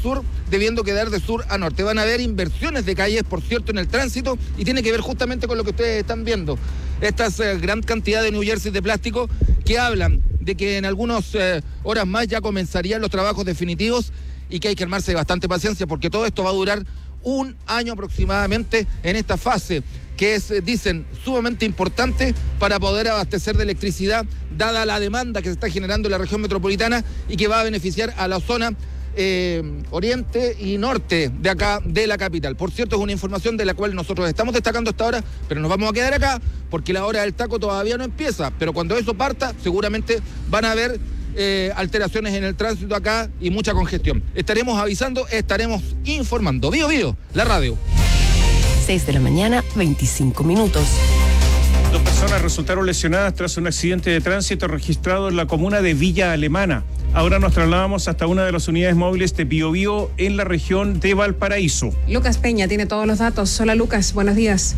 sur, debiendo quedar de sur a norte. Van a haber inversiones de calles, por cierto, en el tránsito, y tiene que ver justamente con lo que ustedes están viendo. Estas gran cantidad de New Jersey de plástico que hablan de que en algunas horas más ya comenzarían los trabajos definitivos y que hay que armarse de bastante paciencia porque todo esto va a durar un año aproximadamente en esta fase, que es, dicen, sumamente importante para poder abastecer de electricidad, dada la demanda que se está generando en la región metropolitana y que va a beneficiar a la zona oriente y norte de acá, de la capital. Por cierto, es una información de la cual nosotros estamos destacando hasta ahora, pero nos vamos a quedar acá porque la hora del taco todavía no empieza, pero cuando eso parta, seguramente van a haber alteraciones en el tránsito acá y mucha congestión. Estaremos avisando, estaremos informando. Bío Bío, la radio. 6 de la mañana, 25 minutos. 2 personas resultaron lesionadas tras un accidente de tránsito registrado en la comuna de Villa Alemana. Ahora nos trasladamos hasta una de las unidades móviles de Bío Bío en la región de Valparaíso. Lucas Peña tiene todos los datos. Hola Lucas, buenos días.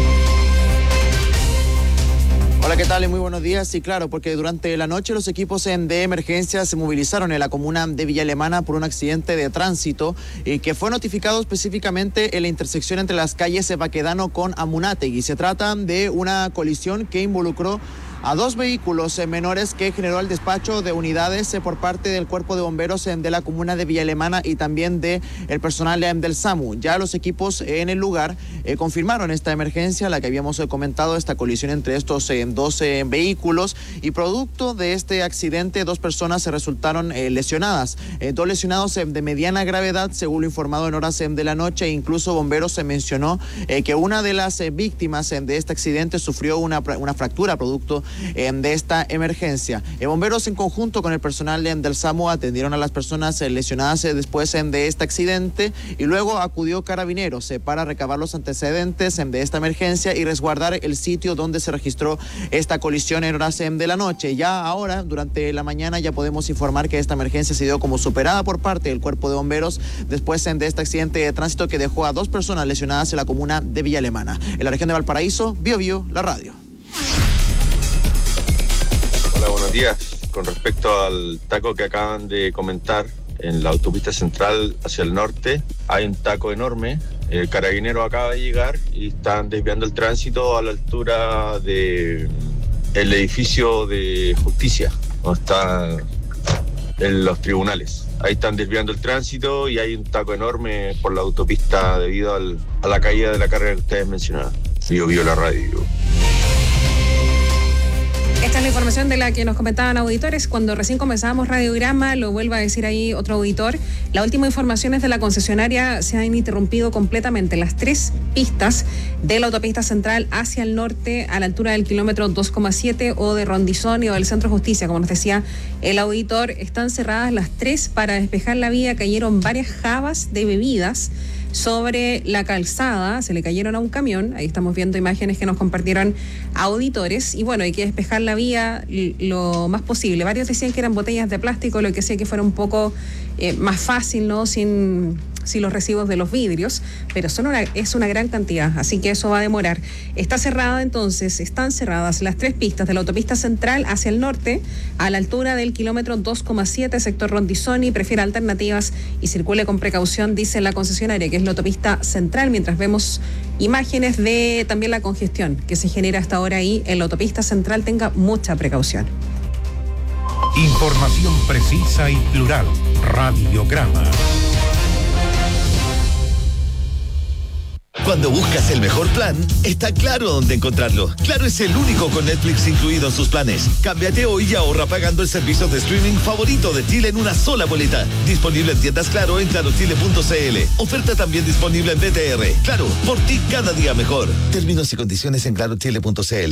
Hola, ¿qué tal? Muy buenos días. Sí, claro, porque durante la noche los equipos de emergencia se movilizaron en la comuna de Villa Alemana por un accidente de tránsito que fue notificado específicamente en la intersección entre las calles Baquedano con Amunátegui. Se trata de una colisión que involucró a 2 vehículos menores que generó el despacho de unidades por parte del Cuerpo de Bomberos de la comuna de Villa Alemana y también del personal del SAMU. Ya los equipos en el lugar confirmaron esta emergencia, la que habíamos comentado, esta colisión entre estos 12 vehículos, y producto de este accidente 2 personas se resultaron lesionadas. 2 lesionados de mediana gravedad, según lo informado en horas de la noche. Incluso Bomberos se mencionó que una de las víctimas de este accidente sufrió una fractura producto de esta emergencia. Bomberos en conjunto con el personal del SAMU atendieron a las personas lesionadas después de este accidente, y luego acudió Carabineros para recabar los antecedentes de esta emergencia y resguardar el sitio donde se registró esta colisión en horas de la noche. Ya ahora, durante la mañana, ya podemos informar que esta emergencia se dio como superada por parte del Cuerpo de Bomberos después de este accidente de tránsito que dejó a 2 personas lesionadas en la comuna de Villa Alemana. En la región de Valparaíso, Bío Bío, la radio. Hola, buenos días. Con respecto al taco que acaban de comentar, en la autopista central hacia el norte hay un taco enorme. El carabinero acaba de llegar y están desviando el tránsito a la altura del edificio de justicia, donde están en los tribunales. Ahí están desviando el tránsito y hay un taco enorme por la autopista debido a la caída de la carrera que ustedes mencionaban. Bío Bío, la radio. Esta es la información de la que nos comentaban auditores. Cuando recién comenzábamos Radiograma, lo vuelve a decir ahí otro auditor, la última información es de la concesionaria, se han interrumpido completamente las 3 pistas de la autopista central hacia el norte a la altura del kilómetro 2,7 o de Rondizoni o del Centro Justicia, como nos decía el auditor. Están cerradas las 3 para despejar la vía. Cayeron varias jabas de bebidas sobre la calzada, se le cayeron a un camión. Ahí estamos viendo imágenes que nos compartieron auditores, y bueno, hay que despejar la vía lo más posible. Varios decían que eran botellas de plástico, lo que hacía que fuera un poco más fácil, ¿no? Sin los residuos de los vidrios, pero es una gran cantidad, así que eso va a demorar. Está cerrada entonces, están cerradas las 3 pistas de la autopista central hacia el norte, a la altura del kilómetro 2,7, sector Rondizoni. Prefiera alternativas y circule con precaución, dice la concesionaria, que es la autopista central, mientras vemos imágenes de también la congestión que se genera hasta ahora ahí en la autopista central. Tenga mucha precaución. Información precisa y plural. Radiograma. Cuando buscas el mejor plan, está Claro dónde encontrarlo. Claro es el único con Netflix incluido en sus planes. Cámbiate hoy y ahorra pagando el servicio de streaming favorito de Chile en una sola boleta. Disponible en tiendas Claro en clarochile.cl. Oferta también disponible en BTR. Claro, por ti cada día mejor. Términos y condiciones en clarochile.cl.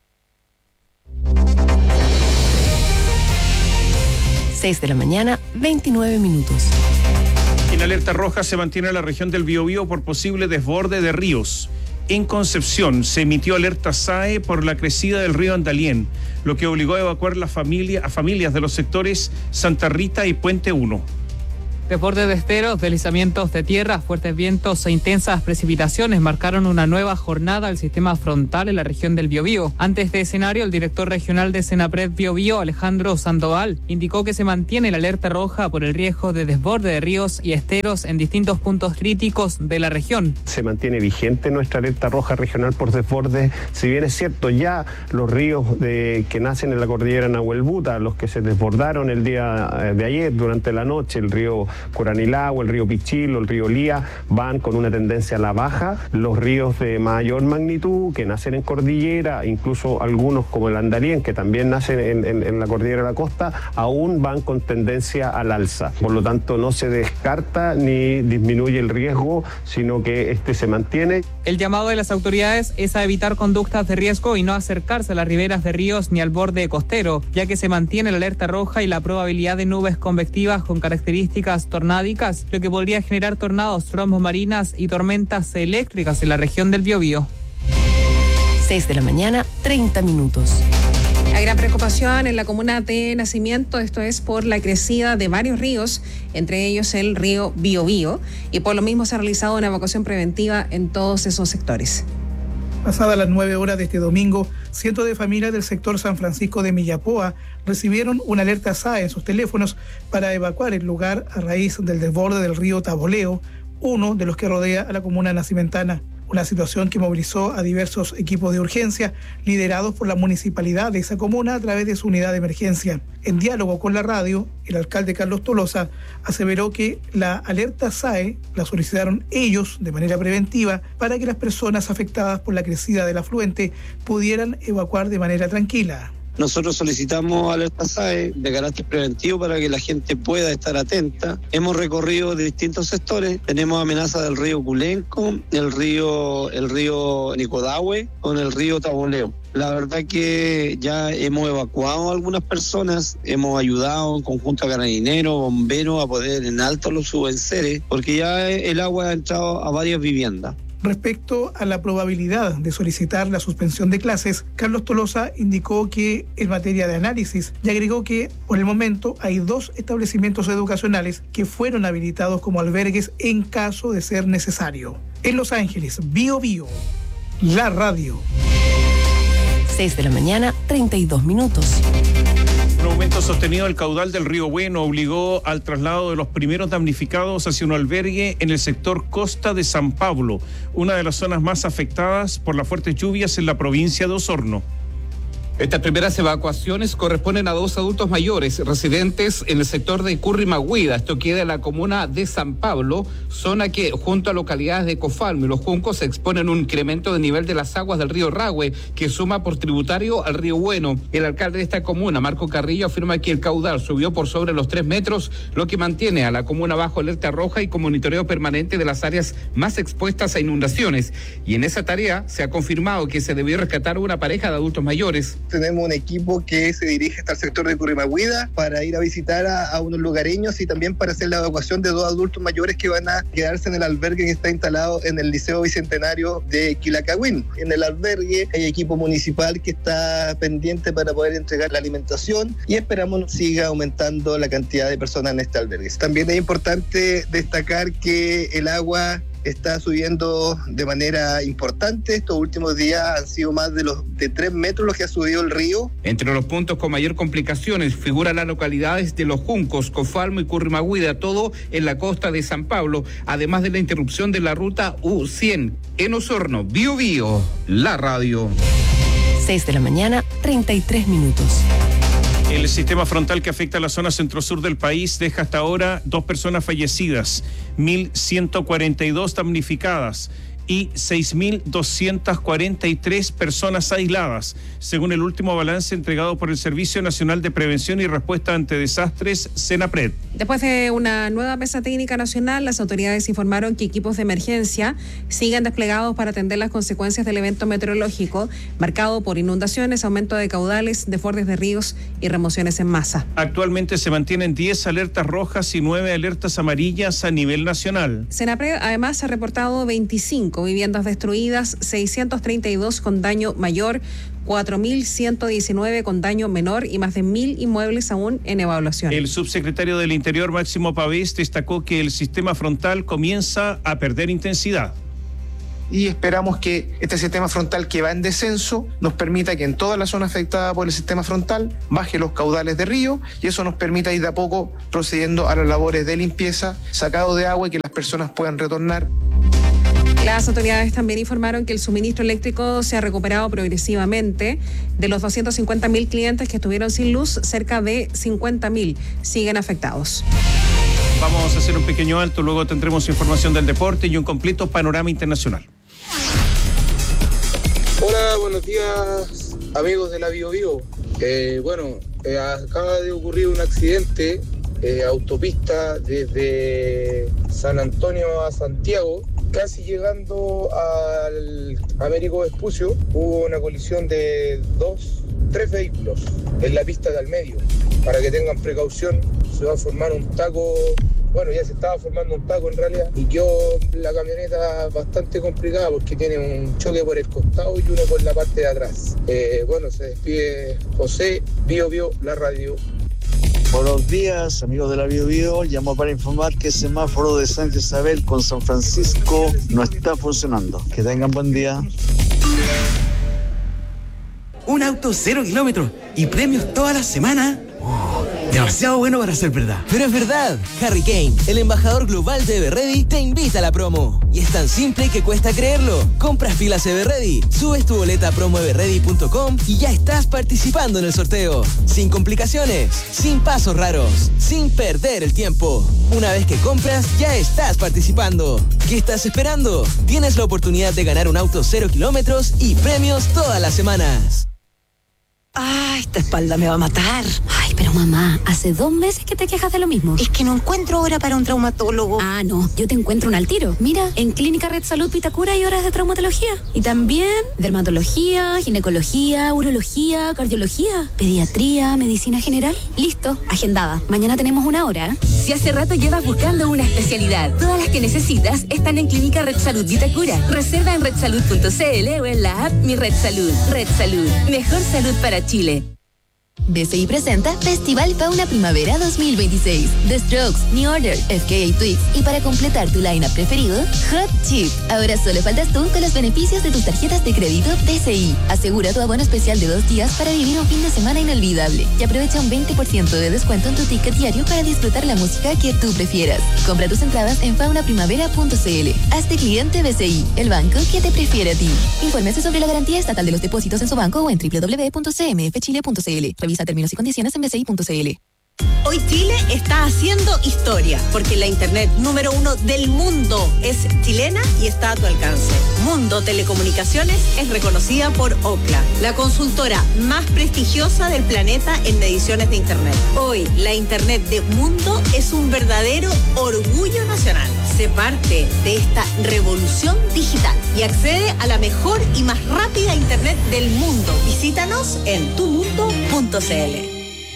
6 de la mañana, 29 minutos. En alerta roja se mantiene la región del Biobío por posible desborde de ríos. En Concepción se emitió alerta SAE por la crecida del río Andalién, lo que obligó a evacuar a familias de los sectores Santa Rita y Puente 1. Desbordes de esteros, deslizamientos de tierra, fuertes vientos e intensas precipitaciones marcaron una nueva jornada al sistema frontal en la región del Biobío. Ante este escenario, el director regional de Senapred Biobío, Alejandro Sandoval, indicó que se mantiene la alerta roja por el riesgo de desborde de ríos y esteros en distintos puntos críticos de la región. Se mantiene vigente nuestra alerta roja regional por desborde. Si bien es cierto, ya los ríos que nacen en la cordillera Nahuelbuta, los que se desbordaron el día de ayer durante la noche, el río Curanilagua, el río Pichilo, el río Lía, van con una tendencia a la baja. Los ríos de mayor magnitud que nacen en cordillera, incluso algunos como el Andarién, que también nacen en la cordillera de la costa, aún van con tendencia al alza. Por lo tanto, no se descarta ni disminuye el riesgo, sino que se mantiene. El llamado de las autoridades es a evitar conductas de riesgo y no acercarse a las riberas de ríos ni al borde costero, ya que se mantiene la alerta roja y la probabilidad de nubes convectivas con características tornádicas, lo que podría generar tornados, trombos marinas y tormentas eléctricas en la región del Biobío. 6 de la mañana, 30 minutos. Hay gran preocupación en la comuna de Nacimiento, esto es por la crecida de varios ríos, entre ellos el río Biobío, y por lo mismo se ha realizado una evacuación preventiva en todos esos sectores. Pasadas las 9 horas de este domingo, cientos de familias del sector San Francisco de Millapoa recibieron una alerta SAE en sus teléfonos para evacuar el lugar a raíz del desborde del río Taboleo, uno de los que rodea a la comuna nacimentana. Una situación que movilizó a diversos equipos de urgencia liderados por la municipalidad de esa comuna a través de su unidad de emergencia. En diálogo con la radio, el alcalde Carlos Tolosa aseveró que la alerta SAE la solicitaron ellos de manera preventiva para que las personas afectadas por la crecida del afluente pudieran evacuar de manera tranquila. Nosotros solicitamos alerta SAE de carácter preventivo para que la gente pueda estar atenta. Hemos recorrido de distintos sectores. Tenemos amenaza del río Culenco, el río Nicodahue, con el río Taboleo. La verdad que ya hemos evacuado a algunas personas, hemos ayudado en conjunto a carabineros, bomberos a poner en alto los subenseres, porque ya el agua ha entrado a varias viviendas. Respecto a la probabilidad de solicitar la suspensión de clases, Carlos Tolosa indicó que en materia de análisis y agregó que por el momento hay 2 establecimientos educacionales que fueron habilitados como albergues en caso de ser necesario. En Los Ángeles, Biobío, la radio. 6 de la mañana, 32 minutos. Un aumento sostenido del caudal del río Bueno obligó al traslado de los primeros damnificados hacia un albergue en el sector Costa de San Pablo, una de las zonas más afectadas por las fuertes lluvias en la provincia de Osorno. Estas primeras evacuaciones corresponden a 2 adultos mayores residentes en el sector de Currimahuida. Esto queda en la comuna de San Pablo, zona que junto a localidades de Cofalmo y Los Juncos se exponen un incremento de nivel de las aguas del río Rahue, que suma por tributario al río Bueno. El alcalde de esta comuna, Marco Carrillo, afirma que el caudal subió por sobre los 3 metros, lo que mantiene a la comuna bajo alerta roja y con monitoreo permanente de las áreas más expuestas a inundaciones. Y en esa tarea se ha confirmado que se debió rescatar una pareja de adultos mayores. Tenemos un equipo que se dirige hasta el sector de Currimahuida para ir a visitar a unos lugareños y también para hacer la evacuación de 2 adultos mayores que van a quedarse en el albergue que está instalado en el Liceo Bicentenario de Quilacagüín. En el albergue hay equipo municipal que está pendiente para poder entregar la alimentación y esperamos siga aumentando la cantidad de personas en este albergue. También es importante destacar que el agua está subiendo de manera importante. Estos últimos días han sido más de 3 metros los que ha subido el río. Entre los puntos con mayor complicaciones figuran las localidades de Los Juncos, Cofalmo y Currimahuida, todo en la costa de San Pablo, además de la interrupción de la ruta U100 en Osorno. Biobío, la radio. 6 de la mañana, 33 minutos. El sistema frontal que afecta a la zona centro-sur del país deja hasta ahora 2 personas fallecidas, 1.142 damnificadas y 6.243 personas aisladas, según el último balance entregado por el Servicio Nacional de Prevención y Respuesta ante Desastres, Senapred. Después de una nueva mesa técnica nacional, las autoridades informaron que equipos de emergencia siguen desplegados para atender las consecuencias del evento meteorológico, marcado por inundaciones, aumento de caudales, desbordes de ríos y remociones en masa. Actualmente se mantienen 10 alertas rojas y 9 alertas amarillas a nivel nacional. Senapred además ha reportado 25 5 viviendas destruidas, 632 con daño mayor, 4.119 con daño menor y más de 1.000 inmuebles aún en evaluación. El subsecretario del Interior, Máximo Pavés, destacó que el sistema frontal comienza a perder intensidad. Y esperamos que este sistema frontal que va en descenso nos permita que en toda la zona afectada por el sistema frontal baje los caudales de río y eso nos permita ir de a poco procediendo a las labores de limpieza, sacado de agua y que las personas puedan retornar. Las autoridades también informaron que el suministro eléctrico se ha recuperado progresivamente. De los 250.000 clientes que estuvieron sin luz, cerca de 50.000 siguen afectados. Vamos a hacer un pequeño alto, luego tendremos información del deporte y un completo panorama internacional. Hola, buenos días, amigos de la BioBio. Acaba de ocurrir un accidente, autopista desde San Antonio a Santiago, casi llegando al Américo Vespucio. Hubo una colisión de 3 vehículos en la pista de al medio. Para que tengan precaución, se va a formar un taco. Bueno, ya se estaba formando un taco en realidad y quedó la camioneta bastante complicada porque tiene un choque por el costado y uno por la parte de atrás. Se despide José, BioBio, la radio. Buenos días, amigos de la BioBio. Llamo para informar que el semáforo de Santa Isabel con San Francisco no está funcionando. Que tengan buen día. Un auto 0 kilómetros y premios toda la semana. Demasiado bueno para ser verdad. Pero es verdad. Harry Kane, el embajador global de Everready, te invita a la promo. Y es tan simple que cuesta creerlo. Compras pilas Everready, subes tu boleta a promoeverready.com y ya estás participando en el sorteo. Sin complicaciones, sin pasos raros, sin perder el tiempo. Una vez que compras, ya estás participando. ¿Qué estás esperando? Tienes la oportunidad de ganar un auto 0 kilómetros y premios todas las semanas. ¡Ah, esta espalda me va a matar! Ay, pero mamá, hace 2 meses que te quejas de lo mismo. Es que no encuentro hora para un traumatólogo. Ah, no, yo te encuentro un al tiro. Mira, en Clínica Red Salud Vitacura hay horas de traumatología. Y también dermatología, ginecología, urología, cardiología, pediatría, medicina general. Listo, agendada. Mañana tenemos 1 hora. Si hace rato llevas buscando una especialidad, todas las que necesitas están en Clínica Red Salud Vitacura. Reserva en redsalud.cl o en la app Mi Red Salud. Red Salud, mejor salud para Chile. BCI presenta Festival Fauna Primavera 2026. The Strokes, New Order, FKA Twigs y para completar tu line-up preferido, Hot Chip. Ahora solo faltas tú con los beneficios de tus tarjetas de crédito BCI. Asegura tu abono especial de 2 días para vivir un fin de semana inolvidable y aprovecha un 20% de descuento en tu ticket diario para disfrutar la música que tú prefieras. Compra tus entradas en faunaprimavera.cl. Hazte cliente BCI, el banco que te prefiere a ti. Infórmese sobre la garantía estatal de los depósitos en su banco o en www.cmfchile.cl. Revisa términos y condiciones en bci.cl. Hoy Chile está haciendo historia, porque la internet número 1 del mundo es chilena y está a tu alcance. Mundo Telecomunicaciones es reconocida por Ookla, la consultora más prestigiosa del planeta en mediciones de internet. Hoy, la internet de Mundo es un verdadero orgullo nacional. Sé parte de esta revolución digital y accede a la mejor y más rápida internet del mundo. Visítanos en tumundo.cl.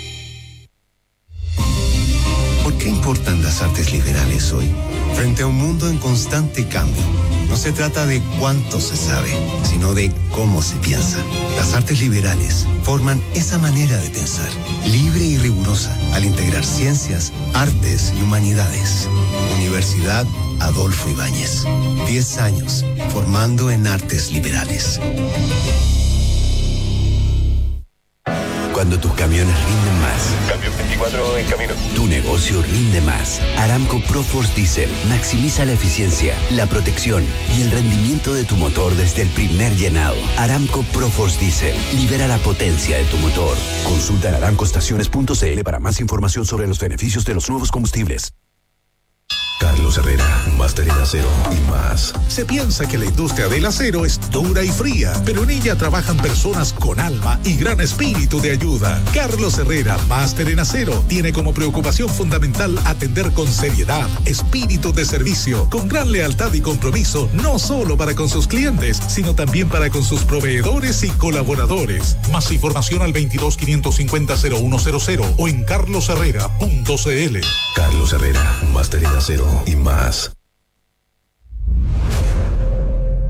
¿Por qué importan las artes liberales hoy? Frente a un mundo en constante cambio, no se trata de cuánto se sabe, sino de cómo se piensa. Las artes liberales forman esa manera de pensar, libre y rigurosa, al integrar ciencias, artes y humanidades. Universidad Adolfo Ibáñez. 10 años formando en artes liberales. Cuando tus camiones rinden más. Cambio 24 en camino. Tu negocio rinde más. Aramco ProForce Diesel maximiza la eficiencia, la protección y el rendimiento de tu motor desde el primer llenado. Aramco ProForce Diesel libera la potencia de tu motor. Consulta en aramcoestaciones.cl para más información sobre los beneficios de los nuevos combustibles. Carlos Herrera, máster en acero y más. Se piensa que la industria del acero es dura y fría, pero en ella trabajan personas con alma y gran espíritu de ayuda. Carlos Herrera, máster en acero, tiene como preocupación fundamental atender con seriedad, espíritu de servicio, con gran lealtad y compromiso, no solo para con sus clientes, sino también para con sus proveedores y colaboradores. Más información al 22-550-0100 o en carlosherrera.cl. Carlos Herrera, máster en acero y más.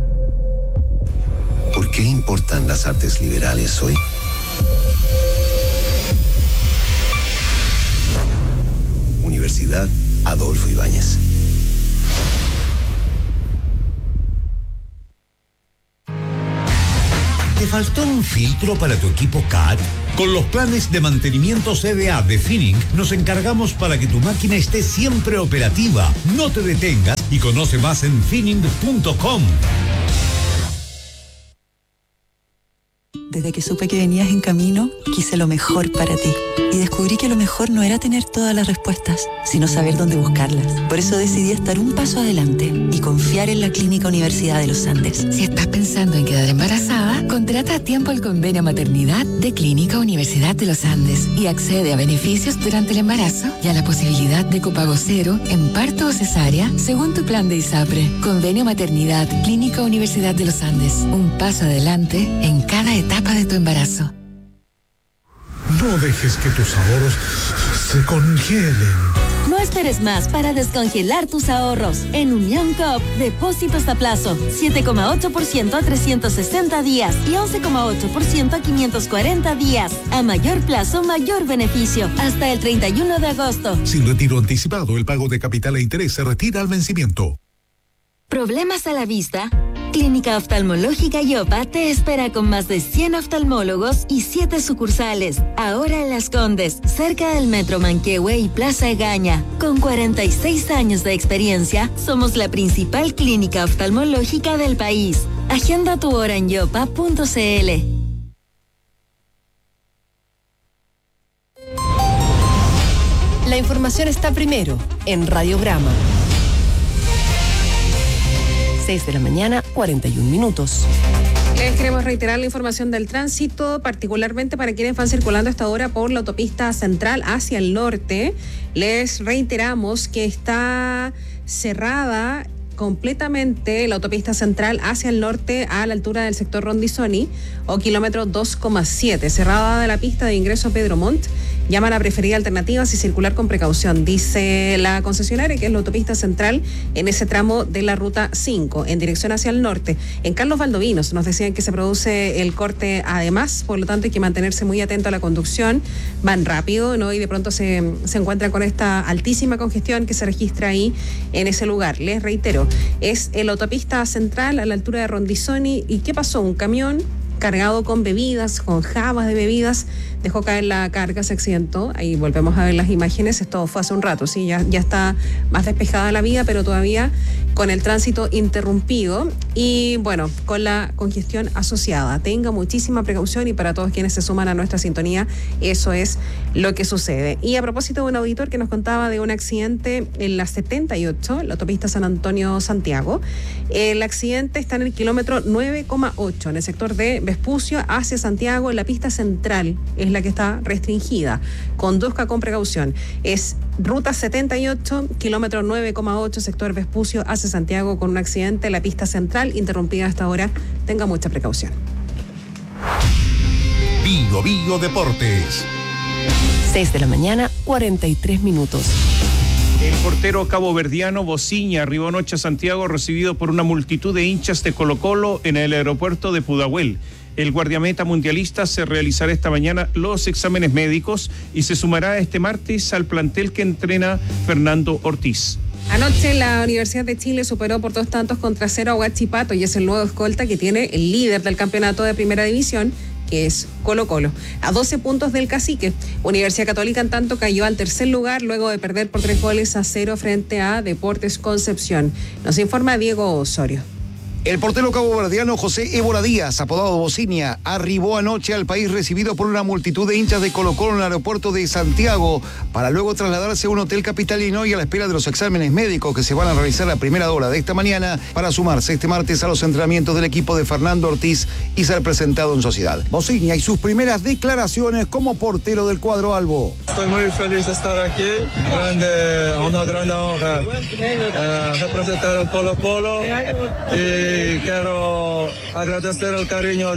qué importan las artes liberales hoy? Universidad Adolfo Ibáñez. ¿Te faltó un filtro para tu equipo CAT? Con los planes de mantenimiento CDA de Finning nos encargamos para que tu máquina esté siempre operativa. No te detengas y conoce más en finning.com. Desde que supe que venías en camino, quise lo mejor para ti. Y descubrí que lo mejor no era tener todas las respuestas, sino saber dónde buscarlas. Por eso decidí estar un paso adelante y confiar en la Clínica Universidad de los Andes. Si estás pensando en quedar embarazada, contrata a tiempo el convenio maternidad de Clínica Universidad de los Andes y accede a beneficios durante el embarazo y a la posibilidad de copago cero en parto o cesárea según tu plan de ISAPRE. Convenio maternidad Clínica Universidad de los Andes. Un paso adelante en cada etapa de tu embarazo. No dejes que tus ahorros se congelen. No esperes más para descongelar tus ahorros. En Unión Coop, depósitos a plazo, 7,8% a 360 días y 11,8% a 540 días. A mayor plazo, mayor beneficio. Hasta el 31 de agosto. Sin retiro anticipado, el pago de capital e interés se retira al vencimiento. ¿Problemas a la vista? Clínica Oftalmológica Yopa te espera con más de 100 oftalmólogos y 7 sucursales. Ahora en Las Condes, cerca del Metro Manquehue y Plaza Egaña. Con 46 años de experiencia, somos la principal clínica oftalmológica del país. Agenda tu hora en yopa.cl. La información está primero en Radiograma. 6 de la mañana, 41 minutos. Les queremos reiterar la información del tránsito, particularmente para quienes van circulando a esta hora por la autopista central hacia el norte. Les reiteramos que está cerrada completamente la autopista central hacia el norte a la altura del sector Rondizoni o kilómetro 2,7, cerrada de la pista de ingreso a Pedro Montt. Llaman a preferir alternativas y circular con precaución, dice la concesionaria, que es la autopista central en ese tramo de la ruta 5, en dirección hacia el norte. En Carlos Valdovinos nos decían que se produce el corte además, por lo tanto hay que mantenerse muy atento a la conducción. Van rápido, ¿no? Y de pronto se encuentran con esta altísima congestión que se registra ahí en ese lugar. Les reitero, es la autopista central a la altura de Rondizoni. ¿Y qué pasó? Un camión cargado con bebidas, con jabas de bebidas, dejó caer la carga, se accidentó. Ahí volvemos a ver las imágenes, esto fue hace un rato, sí, ya está más despejada la vía, pero todavía con el tránsito interrumpido y bueno, con la congestión asociada. Tenga muchísima precaución y para todos quienes se suman a nuestra sintonía, eso es lo que sucede. Y a propósito de un auditor que nos contaba de un accidente en la 78, la autopista San Antonio-Santiago, el accidente está en el kilómetro 9,8, en el sector de Vespucio hacia Santiago, en la pista central es la que está restringida. Conduzca con precaución. Es ruta 78, kilómetro 9,8, sector Vespucio hacia Santiago, con un accidente en la pista central interrumpida hasta ahora. Tenga mucha precaución. Bio Bio Deportes. 6 de la mañana, 43 minutos. El portero caboverdiano Bociña arribó anoche a Santiago recibido por una multitud de hinchas de Colo-Colo en el aeropuerto de Pudahuel. El guardiameta mundialista se realizará esta mañana los exámenes médicos y se sumará este martes al plantel que entrena Fernando Ortiz. Anoche la Universidad de Chile superó por 2-0 a Huachipato y es el nuevo escolta que tiene el líder del campeonato de Primera División, que es Colo-Colo, a 12 puntos del Cacique. Universidad Católica, en tanto, cayó al tercer lugar luego de perder por 3-0 frente a Deportes Concepción. Nos informa Diego Osorio. El portero caboverdiano José Évora Díaz, apodado Bociña, arribó anoche al país recibido por una multitud de hinchas de Colo-Colo en el aeropuerto de Santiago, para luego trasladarse a un hotel capitalino y a la espera de los exámenes médicos que se van a realizar a primera hora de esta mañana para sumarse este martes a los entrenamientos del equipo de Fernando Ortiz y ser presentado en sociedad. Bociña y sus primeras declaraciones como portero del cuadro albo. Estoy muy feliz de estar aquí, una gran honra representar al Colo-Colo y y quiero agradecer el cariño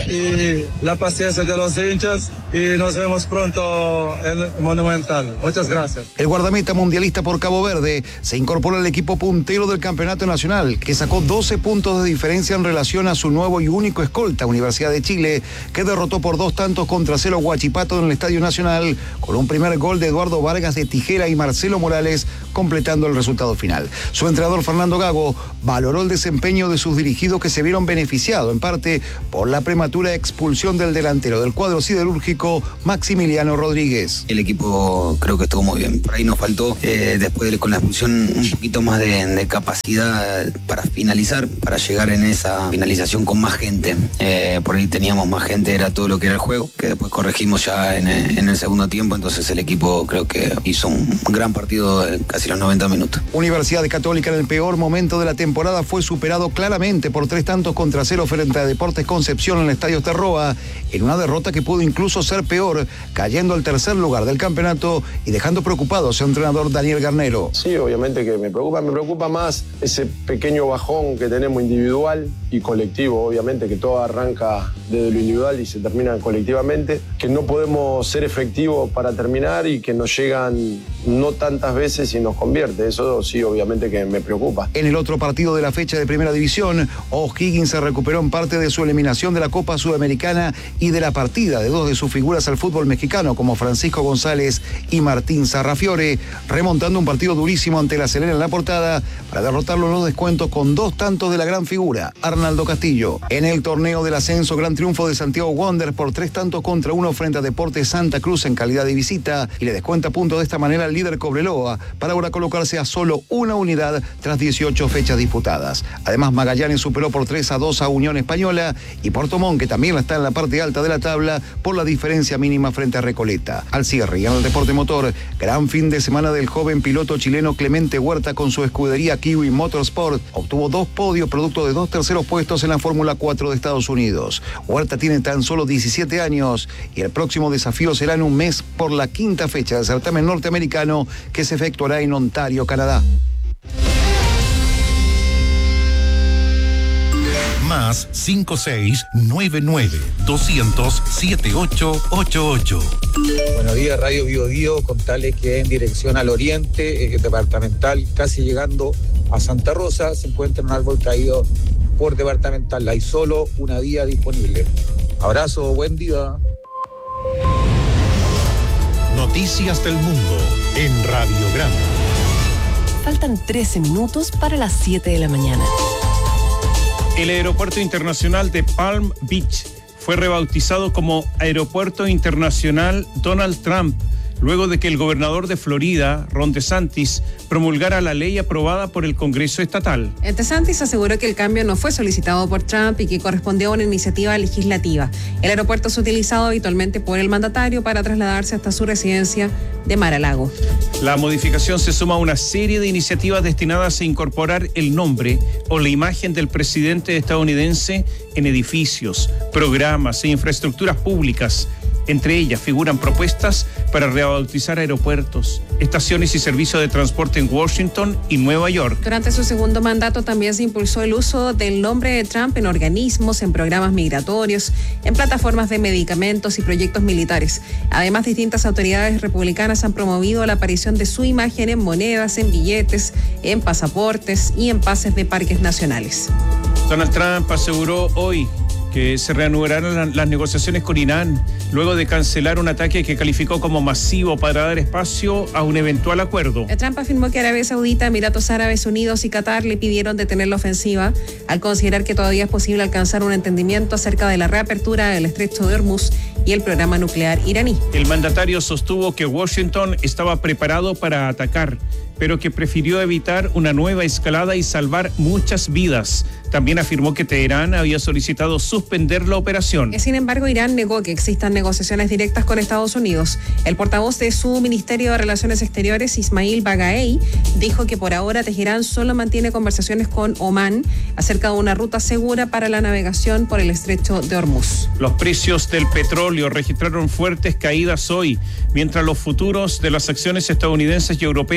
y la paciencia de los hinchas y nos vemos pronto en el Monumental. Muchas gracias. El guardameta mundialista por Cabo Verde se incorpora al equipo puntero del Campeonato Nacional, que sacó 12 puntos de diferencia en relación a su nuevo y único escolta, Universidad de Chile, que derrotó por 2-0 Huachipato en el Estadio Nacional, con un primer gol de Eduardo Vargas de tijera y Marcelo Morales completando el resultado final. Su entrenador Fernando Gago valoró el desempeño de sus dirigidos, que se vieron beneficiados en parte por la prematura expulsión del delantero del cuadro siderúrgico, Maximiliano Rodríguez. El equipo creo que estuvo muy bien. Por ahí nos faltó, después con la expulsión, un poquito más de capacidad para finalizar, para llegar en esa finalización con más gente. Por ahí teníamos más gente, era todo lo que era el juego, que después corregimos ya en el segundo tiempo. Entonces el equipo creo que hizo un gran partido casi los 90 minutos. Universidad Católica, en el peor momento de la temporada, fue superado claramente por 3-0 frente a Deportes Concepción en el Estadio Terroa, en una derrota que pudo incluso ser peor, cayendo al tercer lugar del campeonato y dejando preocupado a su entrenador Daniel Garnero. Sí, obviamente que me preocupa más ese pequeño bajón que tenemos individual y colectivo, obviamente que todo arranca desde lo individual y se termina colectivamente, que no podemos ser efectivos para terminar y que nos llegan no tantas veces y nos convierte. Eso sí, obviamente que me preocupa. En el otro partido de la fecha de Primera División, O'Higgins se recuperó en parte de su eliminación de la Copa Sudamericana y de la partida de dos de sus figuras al fútbol mexicano, como Francisco González y Martín Sarrafiore, remontando un partido durísimo ante la Serena en la Portada para derrotarlo en los descuentos con 2 tantos de la gran figura, Arnaldo Castillo. En el torneo del ascenso, gran triunfo de Santiago Wanderers por 3-1 frente a Deportes Santa Cruz en calidad de visita, y le descuenta puntos de esta manera al líder Cobreloa, para ahora colocarse a solo una unidad tras 18 fechas disputadas. Además, Magallanes superó por 3-2 a Unión Española, y Puerto Montt, que también está en la parte alta de la tabla por la diferencia mínima frente a Recoleta. Al cierre y en el deporte motor, gran fin de semana del joven piloto chileno Clemente Huerta con su escudería Kiwi Motorsport. Obtuvo 2 podios producto de 2 terceros puestos en la Fórmula 4 de Estados Unidos. Huerta tiene tan solo 17 años y el próximo desafío será en un mes por la 5ª fecha del certamen norteamericano, que se efectuará en Ontario, Canadá. Más 5699-200-7888. Buenos días, Radio Bio Bio. Contarles que en dirección al oriente, departamental, casi llegando a Santa Rosa, se encuentra un árbol caído por departamental. Hay solo una vía disponible. Abrazo, buen día. Noticias del mundo en Radiograma. Faltan 13 minutos para las 7 de la mañana. El aeropuerto internacional de Palm Beach fue rebautizado como Aeropuerto Internacional Donald Trump, luego de que el gobernador de Florida, Ron DeSantis, promulgara la ley aprobada por el Congreso estatal. DeSantis aseguró que el cambio no fue solicitado por Trump y que correspondió a una iniciativa legislativa. El aeropuerto es utilizado habitualmente por el mandatario para trasladarse hasta su residencia de Mar-a-Lago. La modificación se suma a una serie de iniciativas destinadas a incorporar el nombre o la imagen del presidente estadounidense en edificios, programas e infraestructuras públicas. Entre ellas figuran propuestas para rebautizar aeropuertos, estaciones y servicios de transporte en Washington y Nueva York. Durante su segundo mandato también se impulsó el uso del nombre de Trump en organismos, en programas migratorios, en plataformas de medicamentos y proyectos militares. Además, distintas autoridades republicanas han promovido la aparición de su imagen en monedas, en billetes, en pasaportes y en pases de parques nacionales. Donald Trump aseguró hoy que se reanudarán las negociaciones con Irán luego de cancelar un ataque que calificó como masivo para dar espacio a un eventual acuerdo. Trump afirmó que Arabia Saudita, Emiratos Árabes Unidos y Qatar le pidieron detener la ofensiva al considerar que todavía es posible alcanzar un entendimiento acerca de la reapertura del estrecho de Hormuz y el programa nuclear iraní. El mandatario sostuvo que Washington estaba preparado para atacar, pero que prefirió evitar una nueva escalada y salvar muchas vidas. También afirmó que Teherán había solicitado suspender la operación. Sin embargo, Irán negó que existan negociaciones directas con Estados Unidos. El portavoz de su Ministerio de Relaciones Exteriores, Ismail Bagaei, dijo que por ahora Teherán solo mantiene conversaciones con Omán acerca de una ruta segura para la navegación por el estrecho de Hormuz. Los precios del petróleo registraron fuertes caídas hoy, mientras los futuros de las acciones estadounidenses y europeas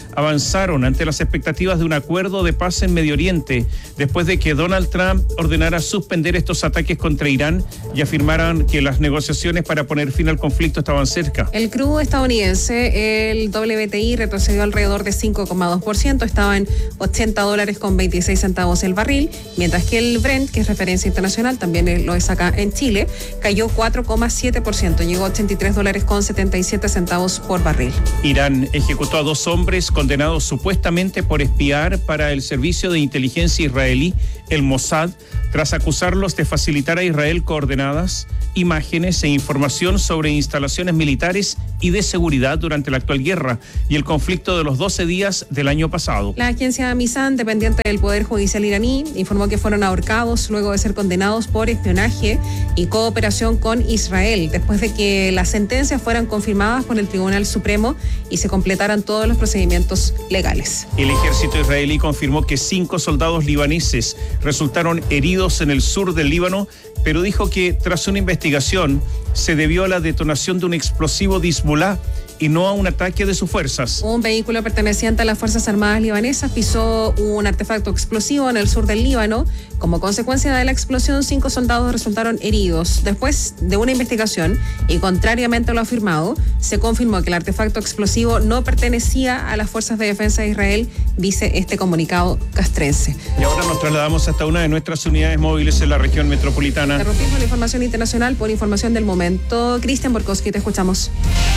avanzaron ante las expectativas de un acuerdo de paz en Medio Oriente, después de que Donald Trump ordenara suspender estos ataques contra Irán y afirmaran que las negociaciones para poner fin al conflicto estaban cerca. El crudo estadounidense, el WTI, retrocedió alrededor de 5,2%, estaba en $80.26 el barril, mientras que el Brent, que es referencia internacional, también lo es acá en Chile, cayó 4,7%, llegó a $83.77 por barril. Irán ejecutó a 2 hombres condenados supuestamente por espiar para el servicio de inteligencia israelí, el Mossad, tras acusarlos de facilitar a Israel coordenadas, imágenes e información sobre instalaciones militares y de seguridad durante la actual guerra y el conflicto de los 12 días del año pasado. La agencia Misan, dependiente del Poder Judicial iraní, informó que fueron ahorcados luego de ser condenados por espionaje y cooperación con Israel, después de que las sentencias fueran confirmadas por el Tribunal Supremo y se completaran todos los procedimientos legales. El ejército israelí confirmó que 5 soldados libaneses resultaron heridos en el sur del Líbano, pero dijo que tras una investigación se debió a la detonación de un explosivo de Hezbollah y no a un ataque de sus fuerzas. Un vehículo perteneciente a las Fuerzas Armadas libanesas pisó un artefacto explosivo en el sur del Líbano. Como consecuencia de la explosión, 5 soldados resultaron heridos. Después de una investigación, y contrariamente a lo afirmado, se confirmó que el artefacto explosivo no pertenecía a las Fuerzas de Defensa de Israel, dice este comunicado castrense. Y ahora nos trasladamos hasta una de nuestras unidades móviles en la región metropolitana. Interrumpimos la información internacional por información del momento. Cristian Borkowski, te escuchamos.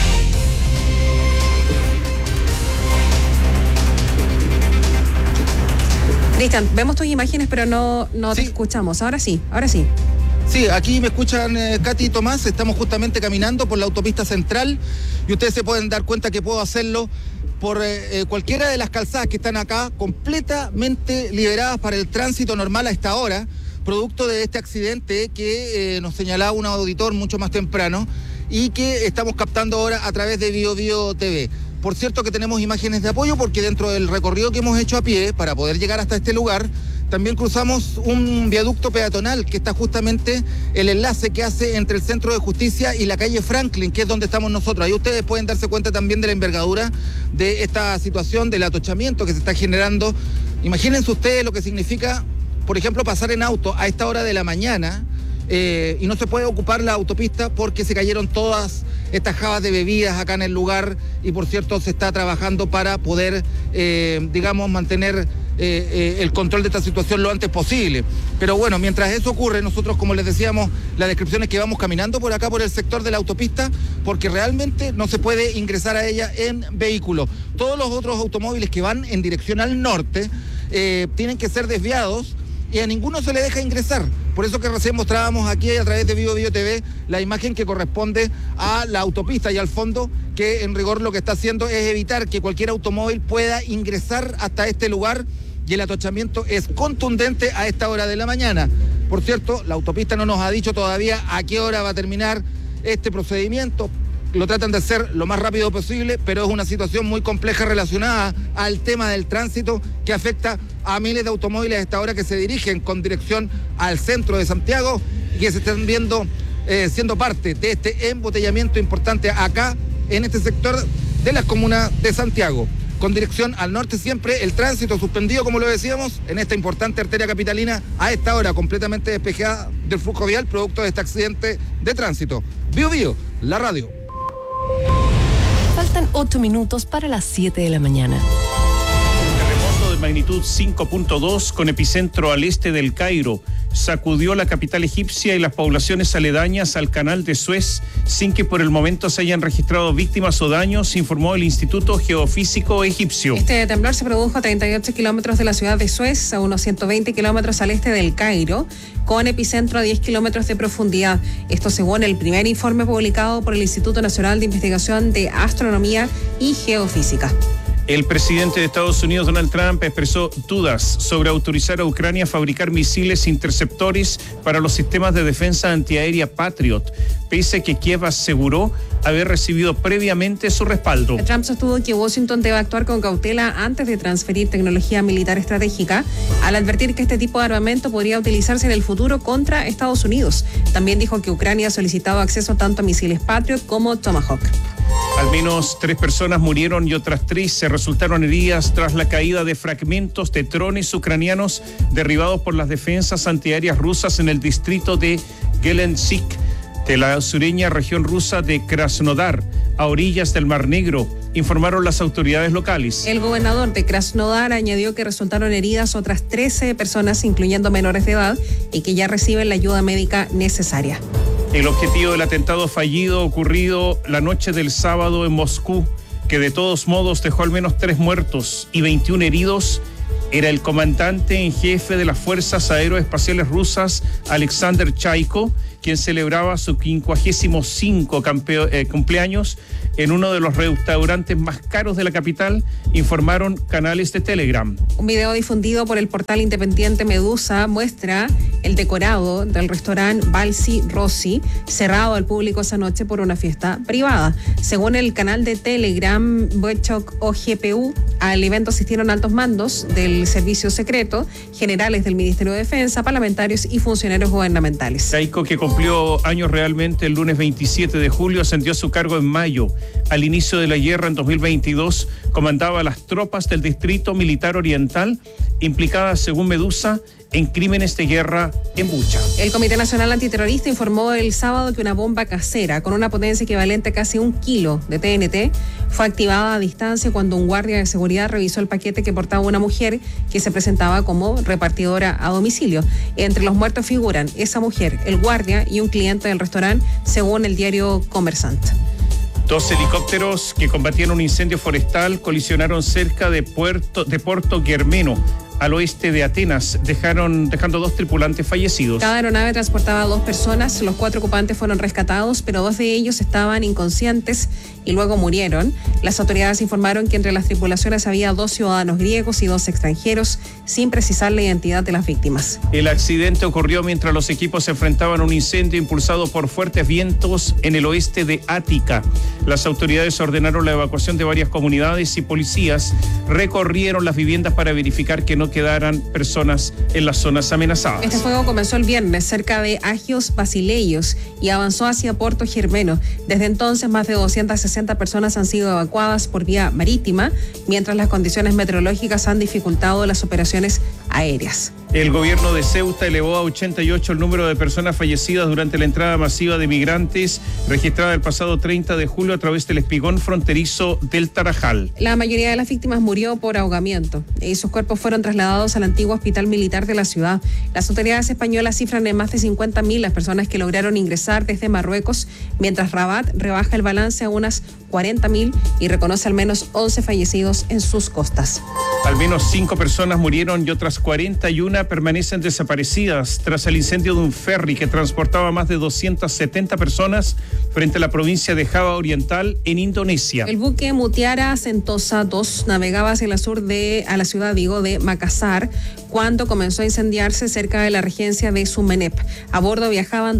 Cristian, vemos tus imágenes, pero no te escuchamos. Ahora sí. Sí, aquí me escuchan Katy y Tomás. Estamos justamente caminando por la autopista central y ustedes se pueden dar cuenta que puedo hacerlo por cualquiera de las calzadas que están acá, completamente liberadas para el tránsito normal a esta hora, producto de este accidente que nos señalaba un auditor mucho más temprano y que estamos captando ahora a través de BioBio TV. Por cierto que tenemos imágenes de apoyo porque dentro del recorrido que hemos hecho a pie para poder llegar hasta este lugar, también cruzamos un viaducto peatonal que está justamente el enlace que hace entre el Centro de Justicia y la calle Franklin, que es donde estamos nosotros. Ahí ustedes pueden darse cuenta también de la envergadura de esta situación, del atochamiento que se está generando. Imagínense ustedes lo que significa, por ejemplo, pasar en auto a esta hora de la mañana y no se puede ocupar la autopista porque se cayeron todas estas jabas de bebidas acá en el lugar y por cierto se está trabajando para poder, mantener el control de esta situación lo antes posible. Pero bueno, mientras eso ocurre, nosotros, como les decíamos, la descripción es que vamos caminando por acá, por el sector de la autopista, porque realmente no se puede ingresar a ella en vehículo. Todos los otros automóviles que van en dirección al norte tienen que ser desviados y a ninguno se le deja ingresar. Por eso que recién mostrábamos aquí a través de BioBio TV la imagen que corresponde a la autopista y al fondo, que en rigor lo que está haciendo es evitar que cualquier automóvil pueda ingresar hasta este lugar y el atochamiento es contundente a esta hora de la mañana. Por cierto, la autopista no nos ha dicho todavía a qué hora va a terminar este procedimiento. Lo tratan de hacer lo más rápido posible, pero es una situación muy compleja relacionada al tema del tránsito que afecta a miles de automóviles a esta hora que se dirigen con dirección al centro de Santiago y que se están viendo siendo parte de este embotellamiento importante acá en este sector de la comuna de Santiago. Con dirección al norte siempre el tránsito suspendido, como lo decíamos, en esta importante arteria capitalina a esta hora completamente despejada del flujo vial producto de este accidente de tránsito. BioBio, la radio. Faltan 8 minutos para las 7 de la mañana. Terremoto de magnitud 5.2 con epicentro al este del Cairo sacudió la capital egipcia y las poblaciones aledañas al canal de Suez sin que por el momento se hayan registrado víctimas o daños, informó el Instituto Geofísico Egipcio. Este temblor se produjo a 38 kilómetros de la ciudad de Suez, a unos 120 kilómetros al este del Cairo, con epicentro a 10 kilómetros de profundidad. Esto según el primer informe publicado por el Instituto Nacional de Investigación de Astronomía y Geofísica. El presidente de Estados Unidos, Donald Trump, expresó dudas sobre autorizar a Ucrania a fabricar misiles interceptores para los sistemas de defensa antiaérea Patriot, pese a que Kiev aseguró haber recibido previamente su respaldo. Trump sostuvo que Washington debe actuar con cautela antes de transferir tecnología militar estratégica, al advertir que este tipo de armamento podría utilizarse en el futuro contra Estados Unidos. También dijo que Ucrania ha solicitado acceso tanto a misiles Patriot como Tomahawk. Al menos 3 personas murieron y otras 13 resultaron heridas tras la caída de fragmentos de drones ucranianos derribados por las defensas antiaéreas rusas en el distrito de Gelendzhik, de la sureña región rusa de Krasnodar, a orillas del Mar Negro, informaron las autoridades locales. El gobernador de Krasnodar añadió que resultaron heridas otras 13 personas, incluyendo menores de edad, y que ya reciben la ayuda médica necesaria. El objetivo del atentado fallido ocurrido la noche del sábado en Moscú, que de todos modos dejó al menos 3 muertos y 21 heridos, era el comandante en jefe de las Fuerzas Aeroespaciales Rusas, Alexander Chaiko, quien celebraba su 55 cumpleaños en uno de los restaurantes más caros de la capital, informaron canales de Telegram. Un video difundido por el portal independiente Medusa muestra el decorado del restaurante Balsi Rossi, cerrado al público esa noche por una fiesta privada. Según el canal de Telegram Bochok OGPU, al evento asistieron altos mandos del servicio secreto, generales del Ministerio de Defensa, parlamentarios y funcionarios gubernamentales. Chaiko, que cumplió años realmente el lunes 27 de julio, ascendió a su cargo en mayo. Al inicio de la guerra en 2022, comandaba las tropas del Distrito Militar Oriental, implicadas, según Medusa, en crímenes de guerra en Bucha. El Comité Nacional Antiterrorista informó el sábado que una bomba casera con una potencia equivalente a casi 1 kilo de TNT fue activada a distancia cuando un guardia de seguridad revisó el paquete que portaba una mujer que se presentaba como repartidora a domicilio. Entre los muertos figuran esa mujer, el guardia y un cliente del restaurante, según el diario Commerçant. 2 helicópteros que combatían un incendio forestal colisionaron cerca de Porto Germeno, al oeste de Atenas, dejando 2 tripulantes fallecidos. Cada aeronave transportaba a 2 personas, los 4 ocupantes fueron rescatados, pero 2 de ellos estaban inconscientes y luego murieron. Las autoridades informaron que entre las tripulaciones había 2 ciudadanos griegos y 2 extranjeros, sin precisar la identidad de las víctimas. El accidente ocurrió mientras los equipos se enfrentaban a un incendio impulsado por fuertes vientos en el oeste de Ática. Las autoridades ordenaron la evacuación de varias comunidades y policías recorrieron las viviendas para verificar que no quedaran personas en las zonas amenazadas. Este fuego comenzó el viernes cerca de Agios Basileios y avanzó hacia Porto Germeno. Desde entonces, más de 260 personas han sido evacuadas por vía marítima, mientras las condiciones meteorológicas han dificultado las operaciones aéreas. El gobierno de Ceuta elevó a 88 el número de personas fallecidas durante la entrada masiva de migrantes registrada el pasado 30 de julio a través del espigón fronterizo del Tarajal. La mayoría de las víctimas murió por ahogamiento y sus cuerpos fueron trasladados al antiguo hospital militar de la ciudad. Las autoridades españolas cifran en más de 50.000 las personas que lograron ingresar desde Marruecos, mientras Rabat rebaja el balance a unas 40.000 y reconoce al menos 11 fallecidos en sus costas. Al menos 5 personas murieron y otras 41 permanecen desaparecidas tras el incendio de un ferry que transportaba más de 270 personas frente a la provincia de Java Oriental en Indonesia. El buque Mutiara Sentosa 2 navegaba hacia el sur a la ciudad de Makassar cuando comenzó a incendiarse cerca de la regencia de Sumenep. A bordo viajaban